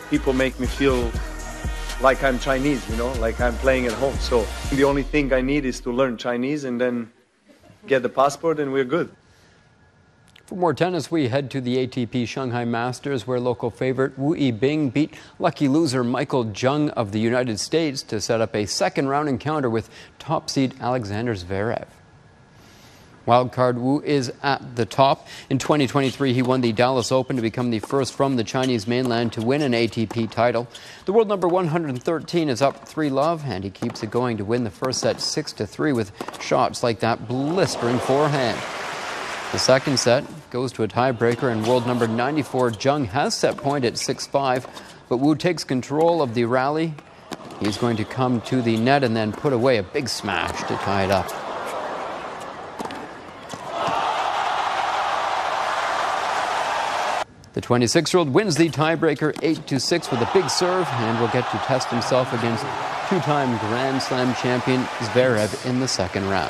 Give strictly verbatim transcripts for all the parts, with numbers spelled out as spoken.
people make me feel like I'm Chinese, you know, like I'm playing at home. So the only thing I need is to learn Chinese and then get the passport and we're good. For more tennis, we head to the A T P Shanghai Masters, where local favorite Wu Yibing beat lucky loser Michael Jung of the United States to set up a second round encounter with top seed Alexander Zverev. Wildcard Wu is at the top. In twenty twenty-three, he won the Dallas Open to become the first from the Chinese mainland to win an A T P title. The world number one hundred thirteen is up three love, and he keeps it going to win the first set six to three with shots like that blistering forehand. The second set goes to a tiebreaker, and world number ninety-four Jung has set point at six five, but Wu takes control of the rally. He's going to come to the net and then put away a big smash to tie it up. The twenty-six-year-old wins the tiebreaker eight to six with a big serve and will get to test himself against two-time Grand Slam champion Zverev in the second round.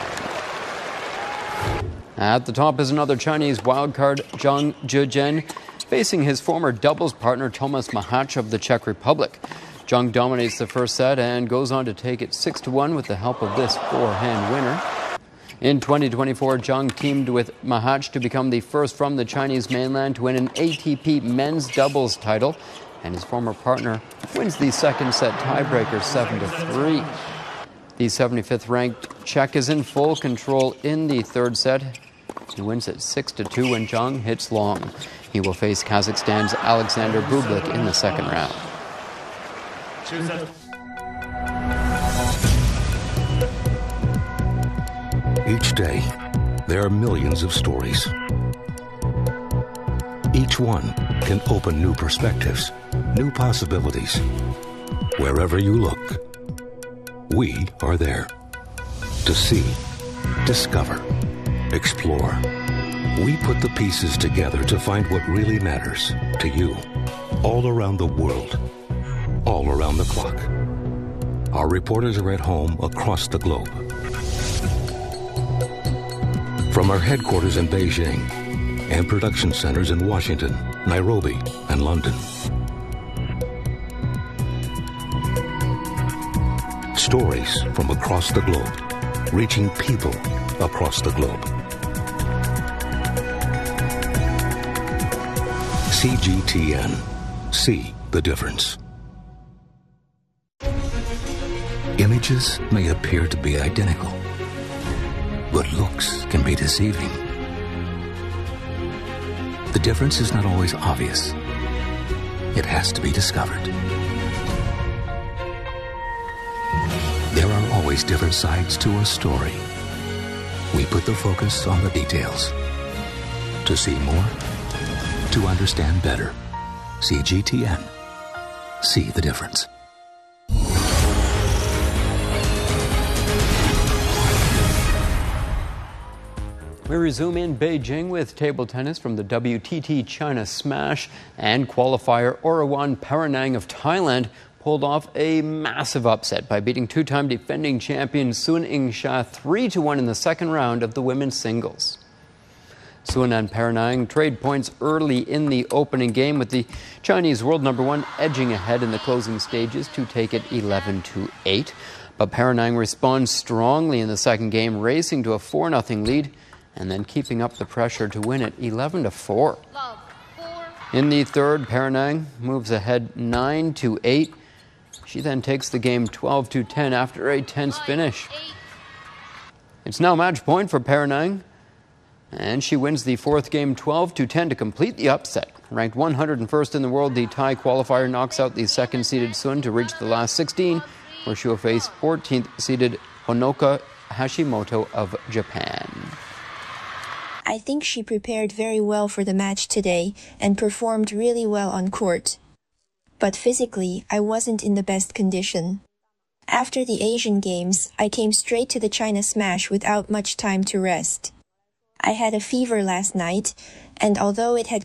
At the top is another Chinese wildcard, Zhang Zhezhen, facing his former doubles partner Tomas Mahach of the Czech Republic. Zhang dominates the first set and goes on to take it six to one with the help of this forehand winner. In twenty twenty-four, Zhang teamed with Mahach to become the first from the Chinese mainland to win an A T P men's doubles title, and his former partner wins the second set tiebreaker seven to three. The seventy-fifth ranked Czech is in full control in the third set. He wins it six to two when Zhang hits long. He will face Kazakhstan's Alexander Bublik in the second round. Each day, there are millions of stories. Each one can open new perspectives, new possibilities. Wherever you look, we are there to see, discover, explore. We put the pieces together to find what really matters to you, all around the world, all around the clock. Our reporters are at home across the globe. From our headquarters in Beijing and production centers in Washington, Nairobi, and London. Stories from across the globe, reaching people across the globe. C G T N. See the difference. Images may appear to be identical, but looks can be deceiving. The difference is not always obvious. It has to be discovered. There are always different sides to a story. We put the focus on the details. To see more, to understand better. C G T N. See the difference. We resume in Beijing with table tennis from the W T T China Smash, and qualifier Orawan Paranang of Thailand pulled off a massive upset by beating two-time defending champion Sun Ying-sha three to one in the second round of the women's singles. Sun and Paranang trade points early in the opening game, with the Chinese world number one edging ahead in the closing stages to take it eleven to eight. But Paranang responds strongly in the second game, racing to a four nothing lead, and then keeping up the pressure to win it eleven to four. In the third, Paranang moves ahead nine to eight. She then takes the game twelve to ten after a tense finish. It's now match point for Paranang, and she wins the fourth game twelve to ten to complete the upset. Ranked one hundred first in the world, the Thai qualifier knocks out the second-seeded Sun to reach the last sixteen, where she will face fourteenth-seeded Honoka Hashimoto of Japan. I think she prepared very well for the match today and performed really well on court. But physically, I wasn't in the best condition. After the Asian Games, I came straight to the China Smash without much time to rest. I had a fever last night, and although it had